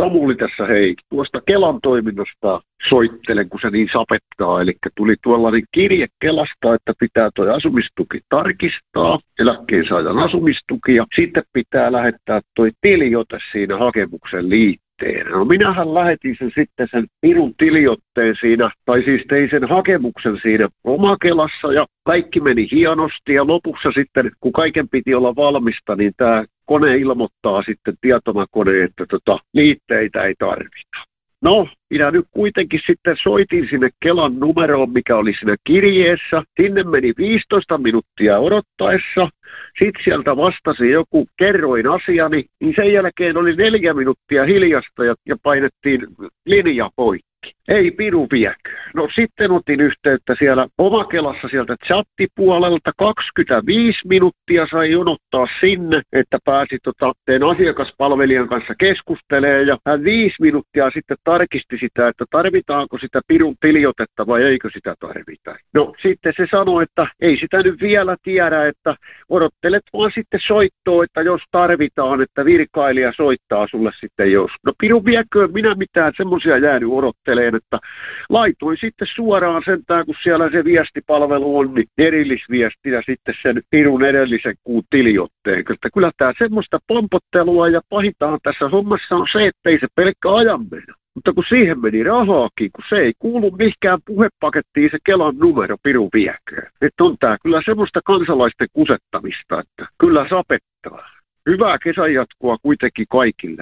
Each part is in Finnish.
Samuli tässä hei. Tuosta Kelan toiminnasta soittelen, kun se niin sapettaa. Eli tuli tuollainen kirje Kelasta, että pitää tuo asumistuki tarkistaa, eläkkeensaajan asumistuki. Ja sitten pitää lähettää tuo tiliote siinä hakemuksen liittyen. No minähän lähetin sen pirun tiliotteen siinä, tai siis tein sen hakemuksen siinä Omakelassa ja kaikki meni hienosti ja lopussa sitten, kun kaiken piti olla valmista, niin tämä kone ilmoittaa sitten tietokoneen, että liitteitä ei tarvita. No, minä nyt kuitenkin sitten soitin sinne Kelan numeroon, mikä oli siinä kirjeessä. Sinne meni 15 minuuttia odottaessa. Sitten sieltä vastasi joku, kerroin asiani, niin sen jälkeen oli 4 minuuttia hiljasta ja painettiin linja poikki. Ei piru viekö. No sitten otin yhteyttä siellä Omakelassa sieltä chattipuolelta. 25 minuuttia sai jonottaa sinne, että pääsi teidän asiakaspalvelijan kanssa keskustelemaan. Ja hän 5 minuuttia sitten tarkisti sitä, että tarvitaanko sitä pirun tiliotetta vai eikö sitä tarvita. No sitten se sanoi, että ei sitä nyt vielä tiedä, että odottelet vaan sitten soittoa, että jos tarvitaan, että virkailija soittaa sulle sitten jos. No piru viekö, minä mitään semmoisia jäänyt odottelemaan, että laitoin sitten suoraan sentään, kun siellä se viestipalvelu on, niin erillisviestinä sitten sen pirun edellisen kuun tiliotteen. Kyllä tämä semmoista pompottelua ja pahintahan tässä hommassa on se, että ei se pelkkä ajan mennä. Mutta kun siihen meni rahaakin, kun se ei kuulu mihinkään puhepakettiin se Kelan numero piru vieköön. Että on tämä kyllä semmoista kansalaisten kusettamista, että kyllä sapettaa. Hyvää kesän jatkoa kuitenkin kaikille.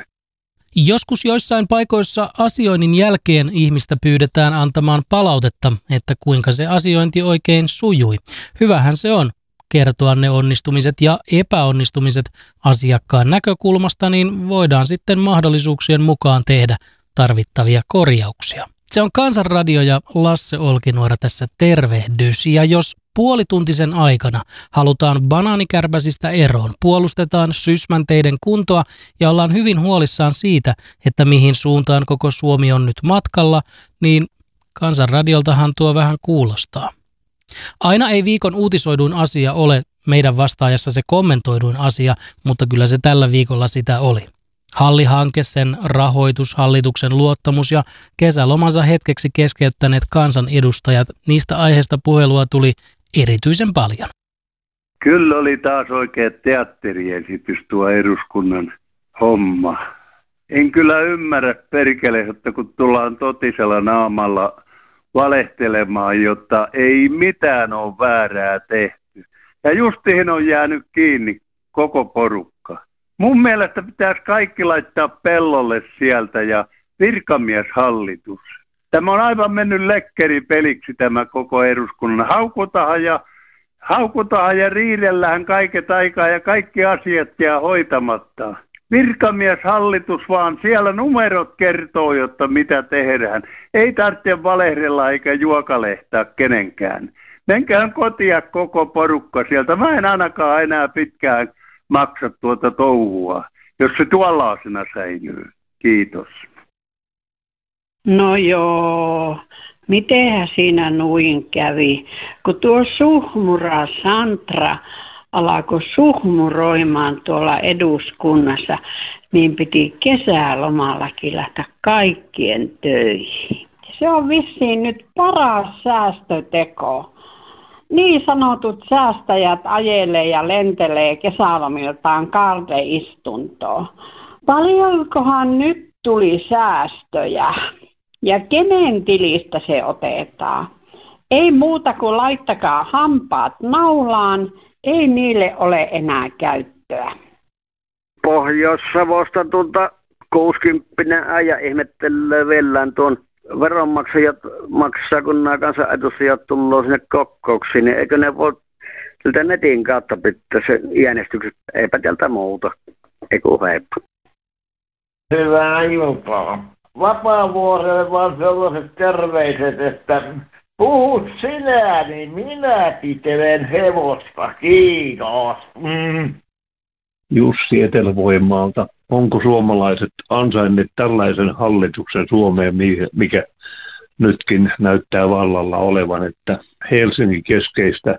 Joskus joissain paikoissa asioinnin jälkeen ihmistä pyydetään antamaan palautetta, että kuinka se asiointi oikein sujui. Hyvähän se on kertoa ne onnistumiset ja epäonnistumiset asiakkaan näkökulmasta, niin voidaan sitten mahdollisuuksien mukaan tehdä tarvittavia korjauksia. Se on Kansanradio ja Lasse Olkinuora tässä tervehdys. Ja jos puolituntisen aikana halutaan banaanikärpäsistä eroon, puolustetaan Sysmänteiden kuntoa ja ollaan hyvin huolissaan siitä, että mihin suuntaan koko Suomi on nyt matkalla, niin Kansanradioltahan tuo vähän kuulostaa. Aina ei viikon uutisoiduin asia ole meidän vastaajassa se kommentoiduin asia, mutta kyllä se tällä viikolla sitä oli. Halli-hanke, sen rahoitus, hallituksen luottamus ja kesälomansa hetkeksi keskeyttäneet kansanedustajat, niistä aiheista puhelua tuli erityisen paljon. Kyllä oli taas oikea teatteriesitys tuo eduskunnan homma. En kyllä ymmärrä perkele, että kun tullaan totisella naamalla valehtelemaan, jotta ei mitään ole väärää tehty. Ja justiin on jäänyt kiinni koko porukka. Mun mielestä pitäisi kaikki laittaa pellolle sieltä ja virkamieshallitus. Tämä on aivan mennyt lekkeripeliksi tämä koko eduskunnan. Haukutahan ja riidellään kaiket aikaa ja kaikki asiat jää hoitamatta. Virkamieshallitus vaan, siellä numerot kertoo, jotta mitä tehdään. Ei tarvitse valehdella eikä juokalehtaa kenenkään. Menkään kotia koko porukka sieltä. Mä en ainakaan enää pitkään maksa tuota touhua, jos se tuollaisena säilyy. Kiitos. No joo, mitenhän siinä nuin kävi, kun tuo Suhmura Santra alkoi suhmuroimaan tuolla eduskunnassa, niin piti kesälomallakin lähteä kaikkien töihin. Se on vissiin nyt paras säästöteko. Niin sanotut säästäjät ajelee ja lentelee kesälomiltaan Kalde-istuntoon. Paljonkohan nyt tuli säästöjä ja kenen tilistä se otetaan? Ei muuta kuin laittakaa hampaat naulaan, ei niille ole enää käyttöä. Pohjois-Savosta 60 äijä ihmettelee vellään tuon veronmaksajat maksaa, kun nämä kansanedustajat tulee sinne kokouksiin, niin eikö ne voi siltä netin kautta pitää se äänestykset, eipä täältä muuta, eiku heippa. Hyvää iltaa. Vapaavuorelle vaan sellaiset terveiset, että puhut sinä, niin minä pitelen hevosta, kiitos. Jussi Etelävoimaalta. Onko suomalaiset ansainneet tällaisen hallituksen Suomeen, mikä nytkin näyttää vallalla olevan, että Helsingin keskeistä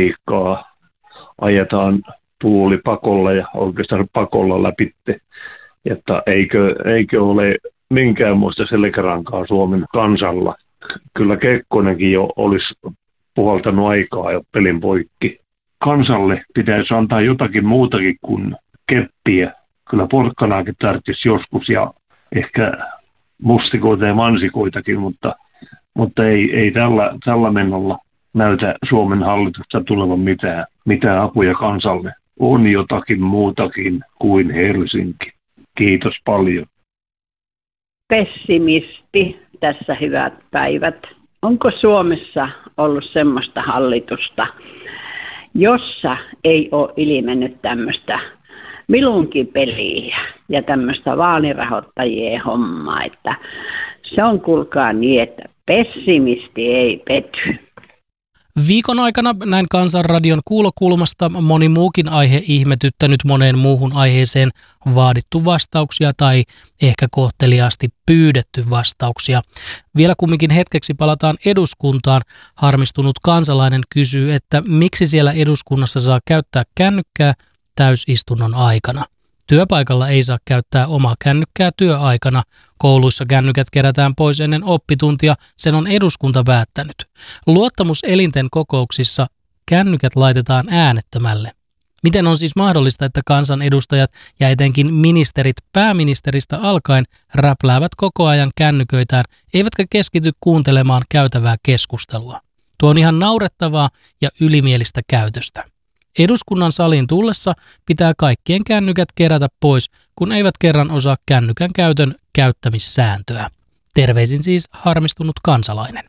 politiikkaa ajetaan puolipakolla ja oikeastaan pakolla läpi että eikö ole minkäänmoista selkärankaa Suomen kansalla. Kyllä Kekkonenkin jo olisi puhaltanut aikaa jo pelin poikki. Kansalle pitäisi antaa jotakin muutakin kuin keppiä. Kyllä porkkanaakin tarvitsisi joskus ja ehkä mustikoita ja mansikoitakin, mutta ei tällä menolla näytä Suomen hallitusta tulevan mitään apuja kansalle. On jotakin muutakin kuin Helsinki. Kiitos paljon. Pessimisti tässä hyvät päivät. Onko Suomessa ollut semmoista hallitusta, jossa ei ole ilmennyt tämmöistä milunkipeliä ja tämmöistä vaalirahoittajien hommaa, että se on kuulkaa niin, että pessimisti ei pety. Viikon aikana näin Kansanradion kuulokulmasta moni muukin aihe ihmetyttänyt moneen muuhun aiheeseen vaadittu vastauksia tai ehkä kohteliaasti pyydetty vastauksia. Vielä kumminkin hetkeksi palataan eduskuntaan. Harmistunut kansalainen kysyy, että miksi siellä eduskunnassa saa käyttää kännykkää täysistunnon aikana. Työpaikalla ei saa käyttää omaa kännykkää työaikana. Kouluissa kännykät kerätään pois ennen oppituntia, sen on eduskunta päättänyt. Luottamuselinten kokouksissa kännykät laitetaan äänettömälle. Miten on siis mahdollista, että kansanedustajat ja etenkin ministerit pääministeristä alkaen räpläävät koko ajan kännyköitään, eivätkä keskity kuuntelemaan käytävää keskustelua? Tuo on ihan naurettavaa ja ylimielistä käytöstä. Eduskunnan saliin tullessa pitää kaikkien kännykät kerätä pois, kun eivät kerran osaa kännykän käytön käyttämissääntöä. Terveisin siis harmistunut kansalainen.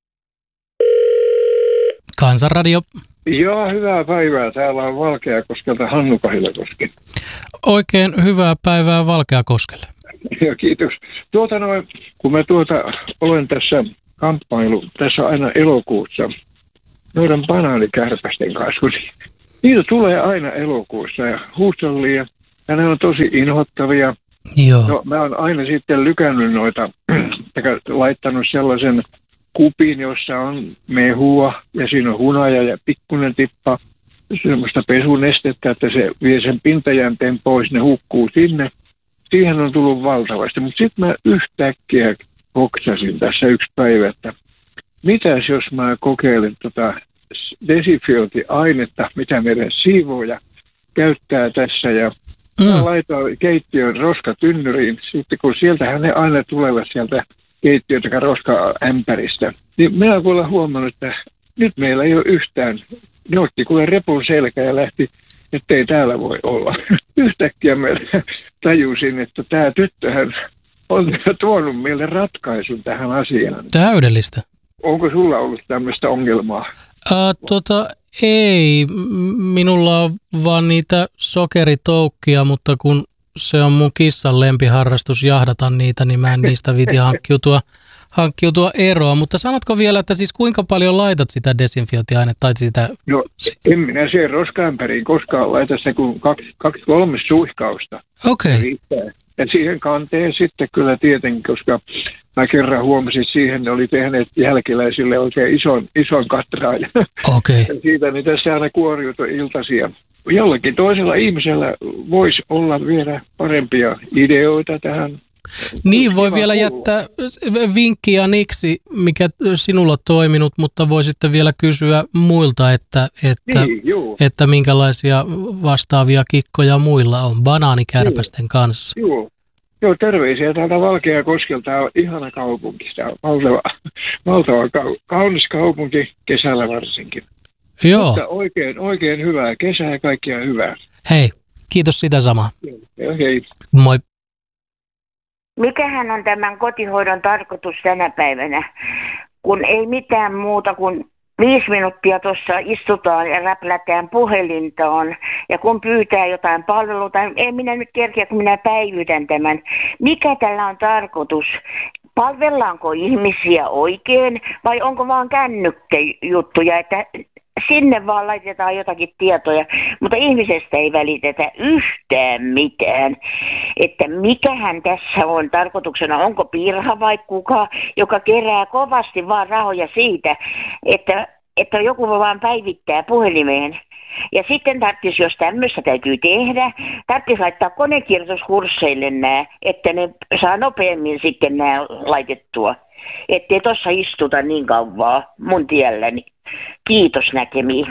Kansanradio. Joo, hyvää päivää. Täällä on Valkeakoskelta Hannu Kahilakoski. Oikein hyvää päivää Valkeakoskelle. Joo, kiitos. Kun mä olen tässä kamppailu, tässä aina elokuussa, noiden banaanikärpästen kanssa, kun niitä tulee aina elokuussa ja huustellia, ja ne on tosi inhottavia. Joo. No, mä oon aina sitten lykännyt noita, laittanut sellaisen kupin, jossa on mehua, ja siinä on hunaja ja pikkuinen tippa semmoista pesunestettä, että se vie sen pintajänteen pois, ne hukkuu sinne. Siihen on tullut valtavasti, mutta sitten mä yhtäkkiä hoksasin tässä yksi päivä, että mitäs jos mä kokeilen desinfiointiainetta, mitä meidän siivooja käyttää tässä, ja mä laitoin keittiön roskatynnyriin, sitten kun sieltähän ne aina tulevat sieltä keittiön tai roskaämpäristä, niin minä olen kuulla huomannut, että nyt meillä ei ole yhtään, ne otti kuule repun selkä ja lähti, ettei täällä voi olla. Yhtäkkiä mä tajusin, että tämä tyttöhän on tuonut meille ratkaisun tähän asiaan. Täydellistä. Onko sulla ollut tämmöistä ongelmaa? Ei. Minulla on vaan niitä sokeritoukkia, mutta kun se on mun kissan lempiharrastus jahdata niitä, niin mä en niistä viiti hankkiutua eroon. Mutta sanotko vielä, että siis kuinka paljon laitat sitä desinfiointiainetta? Tai sitä... No, en minä siihen roskaämpäriin koskaan laita se kuin 2-3 suihkausta. Okei. Okay. Ja siihen kanteen sitten kyllä tietenkin, koska mä kerran huomasin siihen, ne oli tehneet jälkeläisille oikein ison katraan. Okay. Ja siitä niin tässä aina kuoriutui iltaisia. Jollakin toisella ihmisellä voisi olla vielä parempia ideoita tähän. Niin, voi vielä jättää vinkkiä niksi, mikä sinulla on toiminut, mutta voi sitten vielä kysyä muilta, että minkälaisia vastaavia kikkoja muilla on banaanikärpästen kanssa. Joo, terveisiä täältä Valkeakoskelta. On ihana kaupunki. Tämä on valtava kaunis kaupunki, kesällä varsinkin. Joo. Mutta oikein hyvää kesää ja kaikkia hyvää. Hei, kiitos sitä samaa. Hei. Moi. Mikähän on tämän kotihoidon tarkoitus tänä päivänä, kun ei mitään muuta kuin 5 minuuttia tuossa istutaan ja räplätään puhelintaan ja kun pyytää jotain palveluita, ei minä nyt kerkeä, kun minä päivitän tämän. Mikä tällä on tarkoitus? Palvellaanko ihmisiä oikein vai onko vaan kännykkäjuttuja, että sinne vaan laitetaan jotakin tietoja, mutta ihmisestä ei välitetä yhtään mitään. Että mikähän tässä on tarkoituksena, onko Pirha vai kuka, joka kerää kovasti vaan rahoja siitä, että että joku voi vaan päivittää puhelimeen. Ja sitten tarvitsisi, jos tämmöistä täytyy tehdä, tarvitsisi laittaa konekirjoituskursseille nämä, että ne saa nopeammin sitten nämä laitettua. Ettei tuossa istuta niin kauan mun tielläni. Kiitos näkemiin.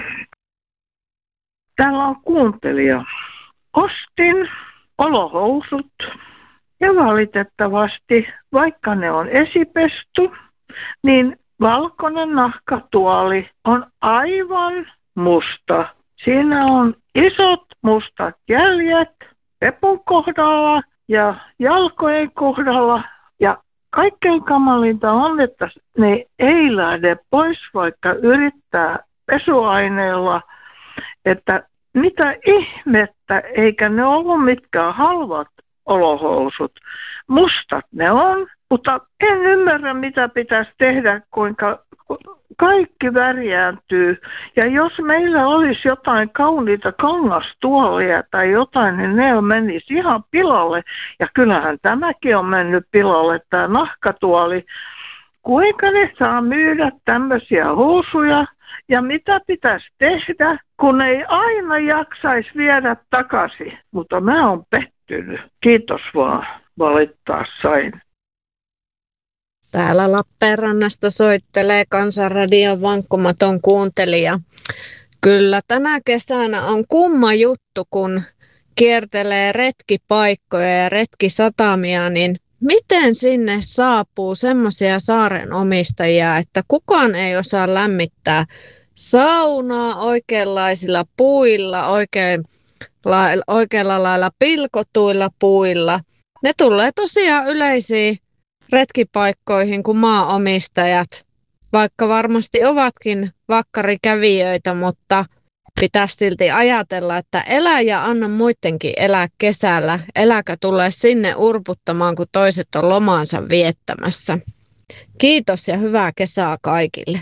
Täällä on kuuntelija. Ostin olohousut ja valitettavasti, vaikka ne on esipesty, niin valkoinen nahkatuoli on aivan musta. Siinä on isot mustat jäljet pepun kohdalla ja jalkojen kohdalla. Ja kaikkein kamalinta on, että ne ei lähde pois, vaikka yrittää pesuaineella. Että mitä ihmettä, eikä ne ollut mitkään halvat olohousut. Mustat ne on, mutta en ymmärrä mitä pitäisi tehdä, kuinka kaikki värjääntyy. Ja jos meillä olisi jotain kauniita kangastuolia tai jotain, niin ne menisi ihan pilalle. Ja kyllähän tämäkin on mennyt pilalle, tämä nahkatuoli. Kuinka ne saa myydä tämmöisiä housuja ja mitä pitäisi tehdä, kun ei aina jaksaisi viedä takaisin. Mutta mä oon pettynyt. Kiitos vaan, valittaa sain. Täällä Lappeenrannasta soittelee Kansanradion vankkumaton kuuntelija. Kyllä tänä kesänä on kumma juttu, kun kiertelee retkipaikkoja ja retkisatamia, niin miten sinne saapuu semmoisia saaren omistajia, että kukaan ei osaa lämmittää saunaa oikeanlaisilla puilla, oikealla lailla pilkotuilla puilla. Ne tulee tosiaan yleisiin retkipaikkoihin kuin maanomistajat, vaikka varmasti ovatkin vakkarikävijöitä, mutta pitäisi silti ajatella, että elä ja anna muidenkin elää kesällä. Eläkä tulee sinne urputtamaan, kun toiset on lomaansa viettämässä. Kiitos ja hyvää kesää kaikille.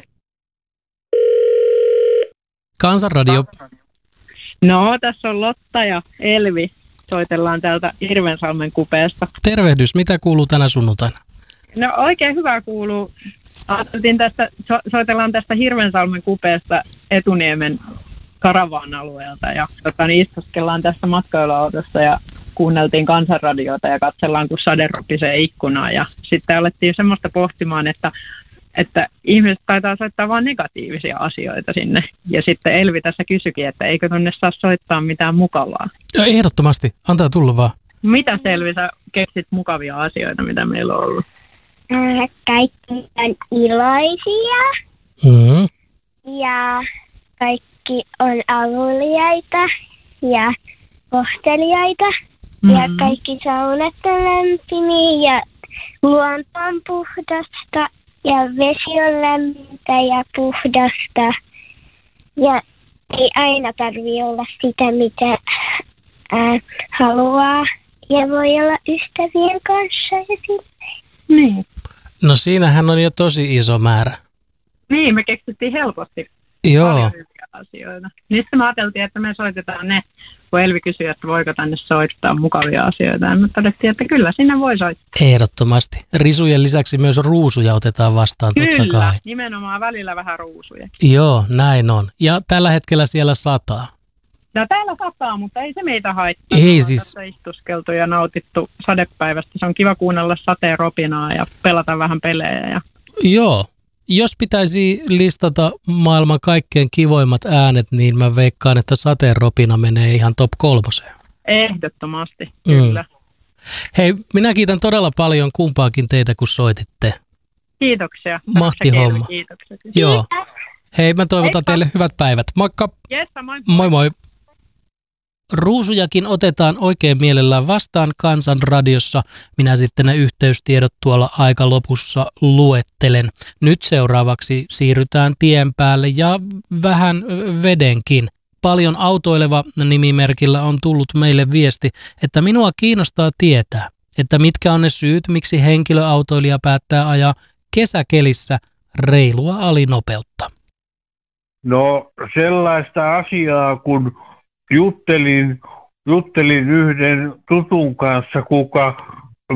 Kansanradio. No, tässä on Lotta ja Elvi. Soitellaan täältä Hirvensalmen kupeesta. Tervehdys, mitä kuuluu tänä sunnuntaina? No oikein hyvä kuuluu. Ajateltiin soitellaan tästä Hirvensalmen kupeesta Etuniemen Karavan-alueelta ja istuskellaan tästä matkailuautossa ja kuunneltiin Kansanradiota ja katsellaan, kun sade ropisee ikkunaan. Ja sitten alettiin semmoista pohtimaan, että ihmiset taitaa soittaa vain negatiivisia asioita sinne. Ja sitten Elvi tässä kysyikin, että eikö tonne saa soittaa mitään mukavaa. Ja ehdottomasti, antaa tulla vaan. Mitä Selvi, sä keksit mukavia asioita, mitä meillä on ollut? Kaikki on iloisia ja kaikki on avuliaita ja kohteliaita ja kaikki saunat on lämpimiä ja luonto on puhdasta ja vesi on lämmintä ja puhdasta ja ei aina tarvitse olla sitä, mitä haluaa ja voi olla ystävien kanssa ja niin. No siinähän on jo tosi iso määrä. Niin, me keksittiin helposti paljon hyviä asioita. Niistä me ajateltiin, että me soitetaan ne, kun Elvi kysyi, että voiko tänne soittaa mukavia asioita. Ja me todettiin, että kyllä sinne voi soittaa. Ehdottomasti. Risujen lisäksi myös ruusuja otetaan vastaan, totta kai. Kyllä, nimenomaan välillä vähän ruusuja. Joo, näin on. Ja tällä hetkellä siellä sataa. No täällä sataa, mutta ei se meitä haittaa. Ei siis. Tässä istuskeltu ja nautittu sadepäivästä. Se on kiva kuunnella sateen ropinaa ja pelata vähän pelejä. Ja... Joo. Jos pitäisi listata maailman kaikkein kivoimmat äänet, niin mä veikkaan, että sateen ropina menee ihan top 3. Ehdottomasti, kyllä. Hei, minä kiitän todella paljon kumpaakin teitä, kun soititte. Kiitoksia. Mahti homma. Kiitokset. Joo. Hei, mä toivotan teille hyvät päivät. Moikka. Yes, moi. Moi moi. Ruusujakin otetaan oikein mielellään vastaan Kansanradiossa. Minä sitten ne yhteystiedot tuolla aika lopussa luettelen. Nyt seuraavaksi siirrytään tien päälle ja vähän vedenkin. Paljon autoileva nimimerkillä on tullut meille viesti, että minua kiinnostaa tietää, että mitkä on ne syyt, miksi henkilöautoilija päättää ajaa kesäkelissä reilua alinopeutta. No sellaista asiaa, kun juttelin yhden tutun kanssa, kuka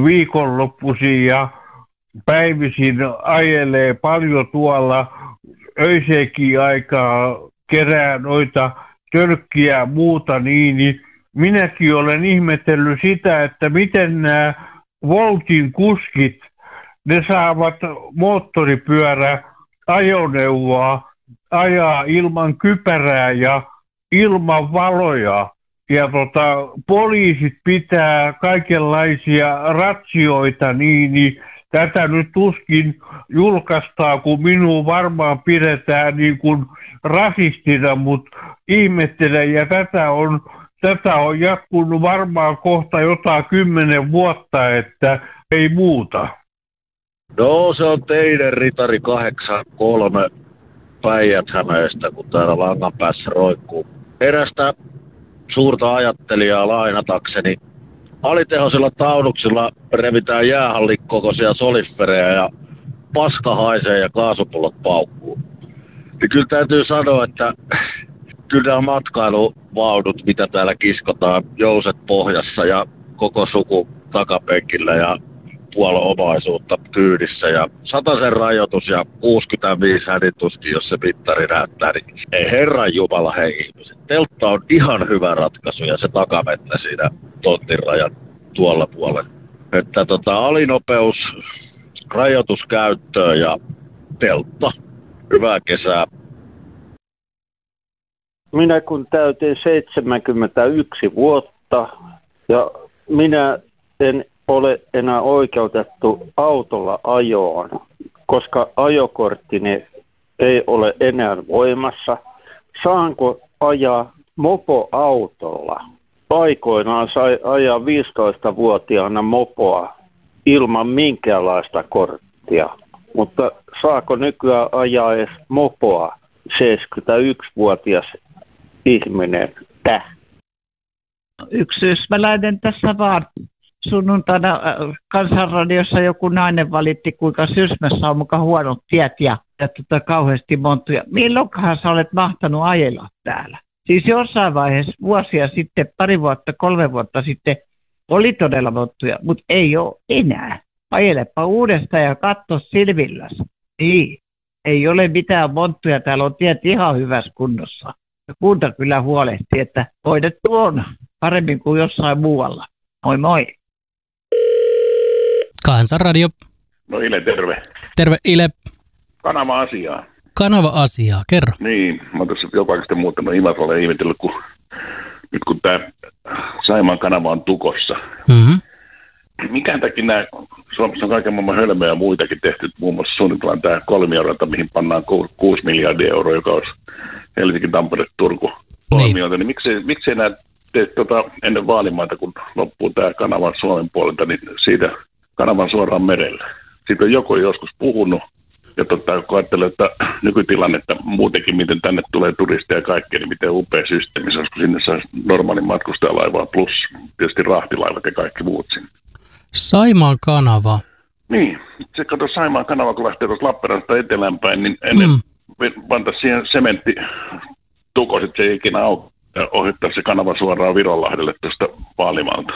viikonloppuisin ja päivisin ajelee paljon tuolla öiseenkin aikaa kerää noita tölkkiä ja muuta niin minäkin olen ihmetellyt sitä, että miten nämä Woltin kuskit, ne saavat moottoripyöräajoneuvoa ajaa ilman kypärää ja ilman valoja. Ja poliisit pitää kaikenlaisia ratsioita, niin tätä nyt tuskin julkaistaan, kun minua varmaan pidetään niin kuin rasistina, mutta ihmettelen, ja tätä on jatkunut varmaan kohta jotain 10 vuotta, että ei muuta. No, se on teidän Ritari 83 Päijät-Hämeestä, kun täällä langan päässä roikkuu. Erästä suurta ajattelijaa lainatakseni. Alitehoisilla taunuksilla revitään jäähallin kokoisia soliferejä ja paska haisee ja kaasupullot paukkuu. Ja kyllä täytyy sanoa, että kyllä nämä matkailuvaudut, mitä täällä kiskotaan, jouset pohjassa ja koko suku takapenkillä ja puolo-omaisuutta kyydissä ja 100 rajoitus ja 65 hänituskin, jos se mittari näyttää, niin ei herran jumala hei ihmiset. Teltta on ihan hyvä ratkaisu ja se takavettä siinä tontin rajan tuolla puolella. Että alinopeus, rajoitus käyttöön ja teltta. Hyvää kesää. Minä kun täytin 71 vuotta ja minä en ole enää oikeutettu autolla ajoon, koska ajokorttini ei ole enää voimassa. Saanko ajaa mopoautolla? Aikoinaan sai ajaa 15-vuotiaana mopoa ilman minkäänlaista korttia, mutta saako nykyään ajaa edes mopoa 71-vuotias ihminen? Yksityisväläinen tässä vaan. Sunnuntaina Kansanradiossa joku nainen valitti, kuinka Sysmässä on mukaan huonot tiet ja kauheasti monttuja. Milloinkohan sä olet mahtanut ajella täällä? Siis jossain vaiheessa vuosia sitten, 2 vuotta, 3 vuotta sitten oli todella monttuja, mutta ei ole enää. Ajelepa uudestaan ja katso silmilläsi. Ei ole mitään monttuja, täällä on tiet ihan hyvässä kunnossa. Ja kunta kyllä huolehtii, että hoidettu on paremmin kuin jossain muualla. Moi moi. Kansanradio. No Ile, terve. Terve Ile. Kanava-asiaa. Kanava-asiaa, kerro. Niin, mä oon tässä jopa sitten muuttanut Imatralle ihmetellyt, nyt kun tää Saimaan kanava on tukossa. Mm-hmm. Mikään takia nämä, Suomessa on kaiken maailman hölmöjä ja muitakin tehty, muun muassa suunnitellaan tämä 3 eurota, mihin pannaan 6 miljardia euroa, joka olisi Helsinki, Tampere, Turku kolmiota, niin miksei nämä teet ennen vaalimaita, kun loppuu tämä kanavan Suomen puolelta, niin siitä kanavan suoraan merelle. Siitä on joku joskus puhunut, ja kun ajattelee, että nykytilannetta muutenkin, miten tänne tulee turisteja ja kaikkea, niin miten upea systeemi se olisi, kun sinne saisi normaalin matkustajalaivaa plus tietysti rahtilaivat ja kaikki muut sinne. Saimaan kanava. Niin, se kato Saimaan kanava, kun lähtee tuossa Lappeenrannasta eteläänpäin, niin ennen pantaisi siihen sementtitukosit, se ei ikinä auki, ja ohittaa se kanava suoraan Vironlahdelle tuosta Vaalimalta.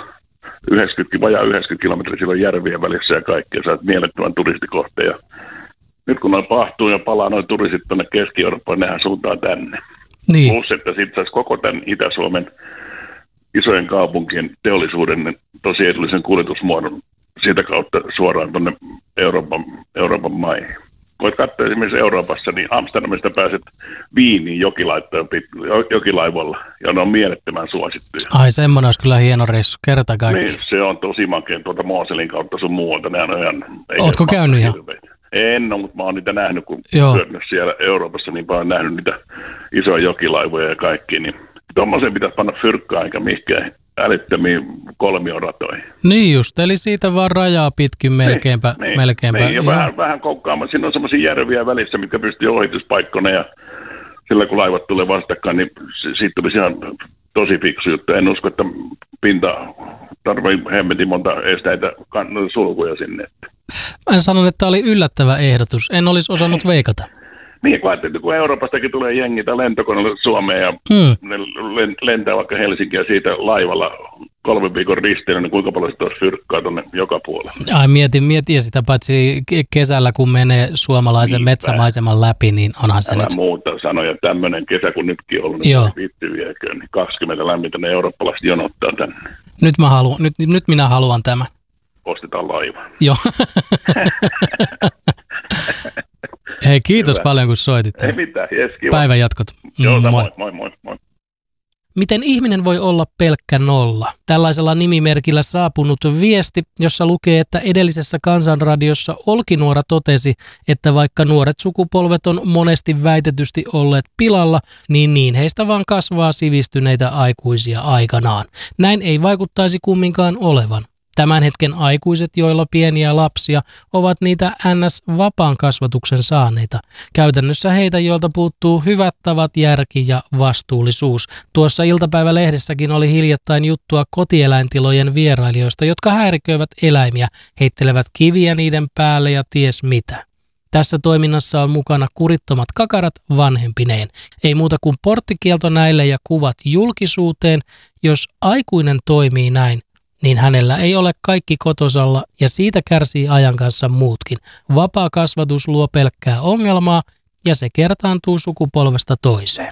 90 kilometriä siellä on järvien välissä ja kaikkea, saat mielettömän turistikohteen. Ja nyt kun noin pahtuu ja palaa noin turistit tuonne Keski-Eurooppaan, nehän suuntaan tänne. Niin. Plus, että sitten saisi koko tämän Itä-Suomen isojen kaupunkien teollisuuden tosi edullisen kuljetusmuodon siitä kautta suoraan tuonne Euroopan maihin. Voit katsoa esimerkiksi Euroopassa, niin Amsterdamista pääset Viiniin jokilaivalla, ja ne on mielettömän suosittuja. Ai semmoinen olisi kyllä hieno reissu, kerta kaikki. Niin, se on tosi makea tuolta Mooselin kautta sun muualta. Ootko käynyt ihan? En ole, mutta mä oon niitä nähnyt, kun pyörinyt siellä Euroopassa, niin mä oon nähnyt niitä isoja jokilaivoja ja kaikki. Niin tuommoiseen pitäisi panna fyrkkaa, eikä mihinkään älyttömiin kolmioratoihin. Niin just, eli siitä vaan rajaa pitkin melkeinpä. Niin, ja vähän koukkaamaan. Siinä on semmoisia järviä välissä, mitkä pystyy ohituspaikkoina, ja sillä kun laivat tulee vastakkain, niin siitä tulisi ihan tosi fiksu juttu. En usko, että pinta tarvitsee hemmetin monta esteitä sulkuja sinne. Mä sanon, että tämä oli yllättävä ehdotus. En olisi osannut veikata. Niin, kun ajattelin, kun Euroopastakin tulee jengitä lentokoneelle Suomeen ja ne lentää vaikka Helsinkiä siitä laivalla 3 viikon risteily, niin kuinka paljon sitä olisi fyrkkaa tuonne joka puolelle. Ai mieti sitä paitsi kesällä, kun menee suomalaisen metsämaiseman läpi, niin onhan se nyt. Muuta sanoja, tämmöinen kesä kun nytkin on ollut, niin viittyviäkö, niin 20 lämmintä ne eurooppalaiset jonottaa tänne. Nyt minä haluan tämän. Ostetaan laiva. Joo. Hei, kiitos paljon kun soitit. Ei mitään, jes, kiva. Päivän jatkot. Joo, moi. Miten ihminen voi olla pelkkä nolla? Tällaisella nimimerkillä saapunut viesti, jossa lukee, että edellisessä Kansanradiossa Olkinuora totesi, että vaikka nuoret sukupolvet on monesti väitetysti olleet pilalla, niin heistä vaan kasvaa sivistyneitä aikuisia aikanaan. Näin ei vaikuttaisi kumminkaan olevan. Tämän hetken aikuiset, joilla pieniä lapsia, ovat niitä NS-vapaan kasvatuksen saaneita. Käytännössä heitä, joilta puuttuu hyvät tavat, järki ja vastuullisuus. Tuossa iltapäivälehdessäkin oli hiljattain juttua kotieläintilojen vierailijoista, jotka häiriköivät eläimiä, heittelevät kiviä niiden päälle ja ties mitä. Tässä toiminnassa on mukana kurittomat kakarat vanhempineen. Ei muuta kuin porttikielto näille ja kuvat julkisuuteen. Jos aikuinen toimii näin, niin hänellä ei ole kaikki kotosalla ja siitä kärsii ajan kanssa muutkin. Vapaa kasvatus luo pelkkää ongelmaa ja se kertaantuu sukupolvesta toiseen.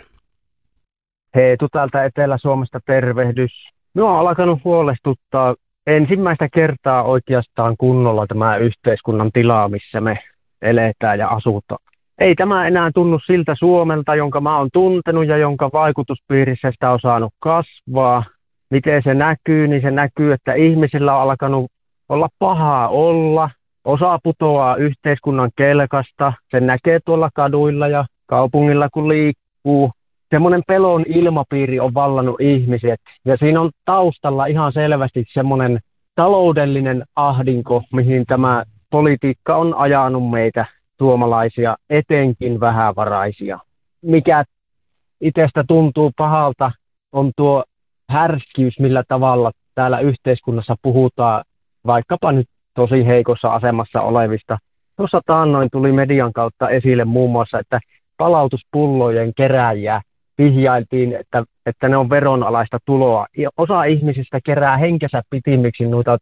Heetu täältä Etelä-Suomesta tervehdys. Minua on alkanut huolestuttaa ensimmäistä kertaa oikeastaan kunnolla tämä yhteiskunnan tila, missä me eletään ja asutaan. Ei tämä enää tunnu siltä Suomelta, jonka mä oon tuntenut ja jonka vaikutuspiirissä sitä on saanut kasvaa. Miten se näkyy, niin se näkyy, että ihmisillä on alkanut olla pahaa olla. Osa putoaa yhteiskunnan kelkasta. Sen näkee tuolla kaduilla ja kaupungilla, kun liikkuu. Semmoinen pelon ilmapiiri on vallannut ihmiset. Ja siinä on taustalla ihan selvästi semmoinen taloudellinen ahdinko, mihin tämä politiikka on ajanut meitä suomalaisia, etenkin vähävaraisia. Mikä itsestä tuntuu pahalta, on tuo härskyys, millä tavalla täällä yhteiskunnassa puhutaan vaikkapa nyt tosi heikossa asemassa olevista. Tuossa taannoin tuli median kautta esille muun muassa, että palautuspullojen kerääjiä vihjailtiin, että ne on veronalaista tuloa. Osa ihmisistä kerää henkensä pitimiksi noita